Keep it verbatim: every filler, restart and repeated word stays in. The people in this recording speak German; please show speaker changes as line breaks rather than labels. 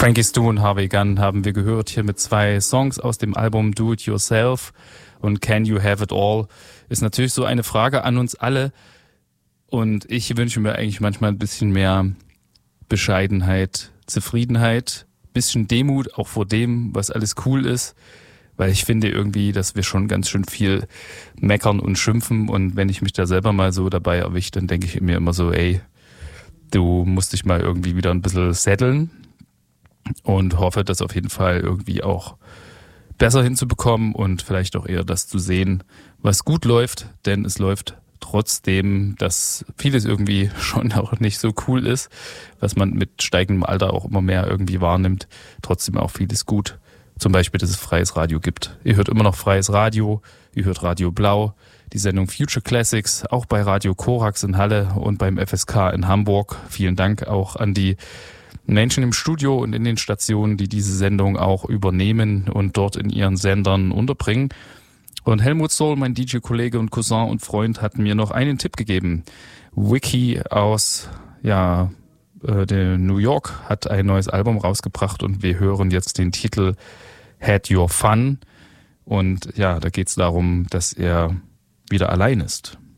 Frankie Stu und Harvey Gunn haben wir gehört hier mit zwei Songs aus dem Album Do It Yourself und Can You Have It All. Ist natürlich so eine Frage an uns alle und ich wünsche mir eigentlich manchmal ein bisschen mehr Bescheidenheit, Zufriedenheit, bisschen Demut auch vor dem, was alles cool ist, weil ich finde irgendwie, dass wir schon ganz schön viel meckern und schimpfen und wenn ich mich da selber mal so dabei erwische, dann denke ich mir immer so, ey, du musst dich mal irgendwie wieder ein bisschen setteln. Und hoffe, das auf jeden Fall irgendwie auch besser hinzubekommen und vielleicht auch eher das zu sehen, was gut läuft, denn es läuft trotzdem, dass vieles irgendwie schon auch nicht so cool ist, was man mit steigendem Alter auch immer mehr irgendwie wahrnimmt, trotzdem auch vieles gut. Zum Beispiel, dass es freies Radio gibt. Ihr hört immer noch freies Radio, ihr hört Radio Blau, die Sendung Future Classics, auch bei Radio Korax in Halle und beim F S K in Hamburg. Vielen Dank auch an die Menschen im Studio und in den Stationen, die diese Sendung auch übernehmen und dort in ihren Sendern unterbringen. Und Helmut Soul, mein D J-Kollege und Cousin und Freund, hat mir noch einen Tipp gegeben. Wiki aus ja, äh, der New York hat ein neues Album rausgebracht und wir hören jetzt den Titel Had Your Fun. Und ja, da geht es darum, dass er wieder allein ist.